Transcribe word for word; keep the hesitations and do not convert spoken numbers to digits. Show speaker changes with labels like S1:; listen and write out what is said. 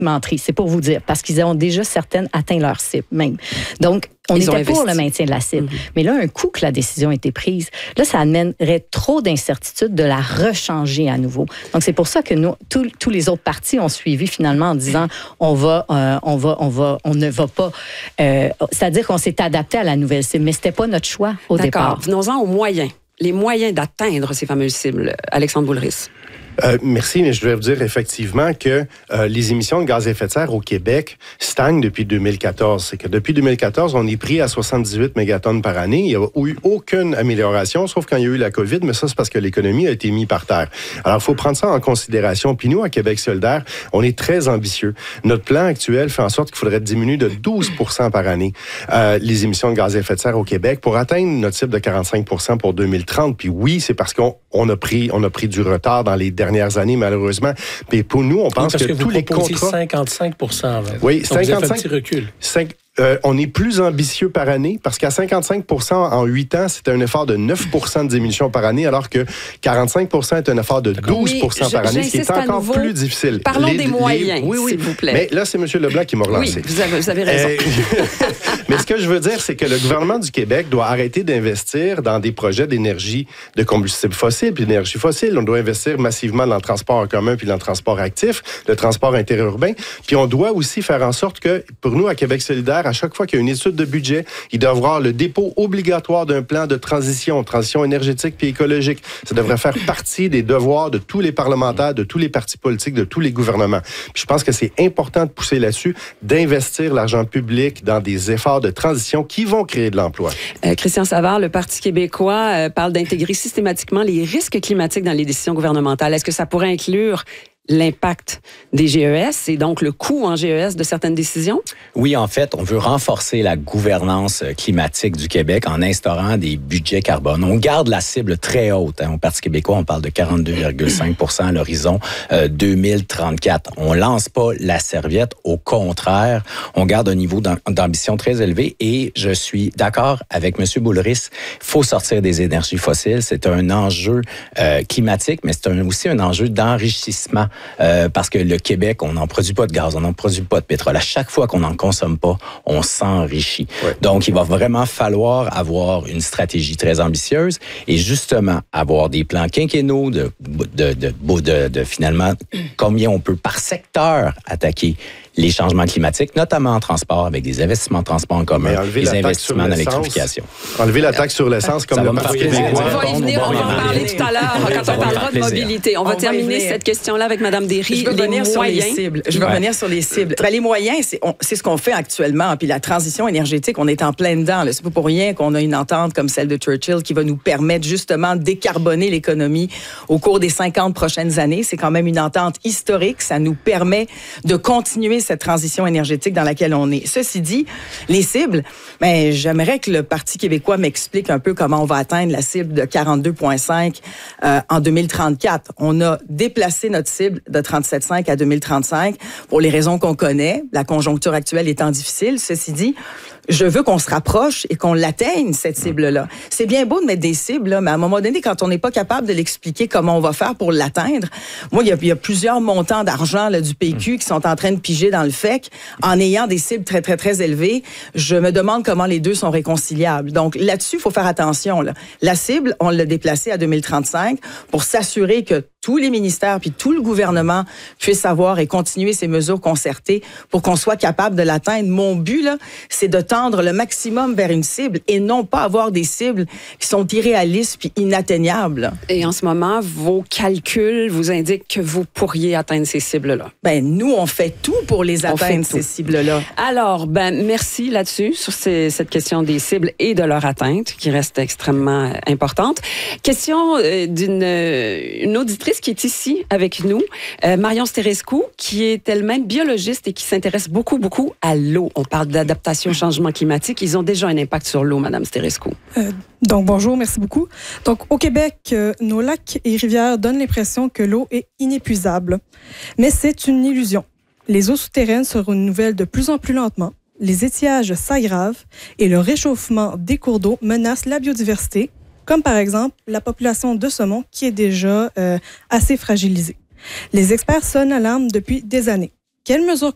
S1: menterie, c'est pour vous dire, parce qu'ils ont déjà certaines atteint leur cible même. Donc, on
S2: Ils
S1: était pour le maintien de la cible. Mm-hmm. Mais là, un coup que la décision a été prise, là, ça amènerait trop d'incertitudes de la rechanger à nouveau. Donc, c'est pour ça que nous, tous, tous les autres partis ont suivi finalement en disant, on va, euh, on va, on va, on ne va pas. Euh, c'est-à-dire qu'on s'est adapté à la nouvelle cible, mais c'était pas notre choix au
S2: D'accord.
S1: départ.
S2: Venons-en aux moyens. Les moyens d'atteindre ces fameuses cibles. Alexandre Boulris.
S3: Euh, merci, mais je dois vous dire effectivement que euh, les émissions de gaz à effet de serre au Québec stagnent depuis deux mille quatorze. C'est que depuis deux mille quatorze, on est pris à soixante-dix-huit mégatonnes par année. Il n'y a eu aucune amélioration, sauf quand il y a eu la COVID, mais ça, c'est parce que l'économie a été mise par terre. Alors, il faut prendre ça en considération. Puis nous, à Québec solidaire, on est très ambitieux. Notre plan actuel fait en sorte qu'il faudrait diminuer de douze pour cent par année euh, les émissions de gaz à effet de serre au Québec pour atteindre notre cible de quarante-cinq pour cent pour deux mille trente. Puis oui, c'est parce qu'on on a pris, on a pris du retard dans les dernières années, malheureusement. Mais pour nous, on pense
S4: oui,
S3: que,
S4: que
S3: tous les contrats...
S4: cinquante-cinq pour cent.
S3: Oui,
S4: cinquante-cinq.
S3: cinquante-cinq.
S4: Vous avez fait un petit recul.
S3: cinq, euh, on est plus ambitieux par année parce qu'à cinquante-cinq pour cent en huit ans, c'est un effort de neuf pour cent de diminution par année, alors que quarante-cinq pour cent est un effort de douze pour cent par année, ce qui est encore nouveau, plus difficile.
S2: Parlons
S3: les,
S2: des moyens,
S3: les, oui, oui.
S2: s'il vous plaît.
S3: Mais là, c'est M. Leblanc qui m'a relancé.
S2: Oui, vous avez, vous avez raison.
S3: Euh, mais ce que je veux dire, c'est que le gouvernement du Québec doit arrêter d'investir dans des projets d'énergie de combustibles fossiles puis d'énergie fossile. On doit investir massivement dans le transport en commun puis dans le transport actif, le transport interurbain. Puis on doit aussi faire en sorte que, pour nous, à Québec solidaire, à chaque fois qu'il y a une étude de budget, il doit y avoir le dépôt obligatoire d'un plan de transition, transition énergétique puis écologique. Ça devrait faire partie des devoirs de tous les parlementaires, de tous les partis politiques, de tous les gouvernements. Puis je pense que c'est important de pousser là-dessus, d'investir l'argent public dans des efforts de transition qui vont créer de l'emploi.
S2: Euh, Christian Savard, le Parti québécois euh, parle d'intégrer systématiquement les risques climatiques dans les décisions gouvernementales. Est-ce que ça pourrait inclure l'impact des G E S et donc le coût en G E S de certaines décisions?
S5: Oui, en fait, on veut renforcer la gouvernance climatique du Québec en instaurant des budgets carbone. On garde la cible très haute. Hein. Au Parti québécois, on parle de quarante-deux virgule cinq pour cent à l'horizon euh, deux mille trente-quatre. On lance pas la serviette. Au contraire, on garde un niveau d'ambition très élevé et je suis d'accord avec M. Boulris. Il faut sortir des énergies fossiles. C'est un enjeu euh, climatique, mais c'est un, aussi un enjeu d'enrichissement. Euh, parce que le Québec, on n'en produit pas de gaz, on n'en produit pas de pétrole. À chaque fois qu'on n'en consomme pas, on s'enrichit. Ouais. Donc, il va vraiment falloir avoir une stratégie très ambitieuse et justement avoir des plans quinquennaux de, de, de, de, de, de finalement combien on peut par secteur attaquer les changements climatiques, notamment en transport, avec des investissements en transport en commun, des investissements dans l'électrification.
S3: Enlever la taxe sur l'essence comme le Parti québécois.
S2: On va y venir, on va en parler tout à l'heure quand on parlera de mobilité. On va terminer cette question-là avec Mme Derry.
S6: Je veux
S2: les
S6: revenir
S2: moyens.
S6: sur les cibles. Je veux
S2: ouais.
S6: revenir sur les cibles. Ben, les moyens, c'est, on, c'est ce qu'on fait actuellement. Puis la transition énergétique, on est en plein dedans. Là. C'est pas pour rien qu'on a une entente comme celle de Churchill qui va nous permettre justement de décarboner l'économie au cours des cinquante prochaines années. C'est quand même une entente historique. Ça nous permet de continuer cette transition énergétique dans laquelle on est. Ceci dit, les cibles, ben, j'aimerais que le Parti québécois m'explique un peu comment on va atteindre la cible de quarante-deux virgule cinq euh, en deux mille trente-quatre. On a déplacé notre cible de trente-sept virgule cinq à deux mille trente-cinq pour les raisons qu'on connaît, la conjoncture actuelle étant difficile. Ceci dit, je veux qu'on se rapproche et qu'on l'atteigne, cette cible-là. C'est bien beau de mettre des cibles, là, mais à un moment donné, quand on n'est pas capable de l'expliquer comment on va faire pour l'atteindre, moi, il y a, il y a plusieurs montants d'argent là, du P Q qui sont en train de piger dans le F E C en ayant des cibles très, très, très élevées. Je me demande comment les deux sont réconciliables. Donc, là-dessus, il faut faire attention. Là. La cible, on l'a déplacée à deux mille trente-cinq pour s'assurer que tous les ministères puis tout le gouvernement puissent avoir et continuer ces mesures concertées pour qu'on soit capable de l'atteindre. Mon but, là, c'est de tendre le maximum vers une cible et non pas avoir des cibles qui sont irréalistes puis inatteignables.
S2: Et en ce moment, vos calculs vous indiquent que vous pourriez atteindre ces cibles-là.
S6: Ben nous, on fait tout pour les atteindre, ces cibles-là.
S2: Alors, ben merci là-dessus, sur ces, cette question des cibles et de leur atteinte, qui reste extrêmement importante. Question euh, d'une une auditrice qui est ici avec nous, euh, Marion Sterescu, qui est elle-même biologiste et qui s'intéresse beaucoup, beaucoup à l'eau. On parle d'adaptation au changement climatique. Ils ont déjà un impact sur l'eau, Madame Sterescu.
S7: Euh, donc, bonjour, merci beaucoup. Donc, au Québec, euh, nos lacs et rivières donnent l'impression que l'eau est inépuisable. Mais c'est une illusion. Les eaux souterraines se renouvellent de plus en plus lentement. Les étiages s'aggravent et le réchauffement des cours d'eau menace la biodiversité, comme par exemple la population de saumon qui est déjà euh, assez fragilisée. Les experts sonnent l'alarme depuis des années. Quelles mesures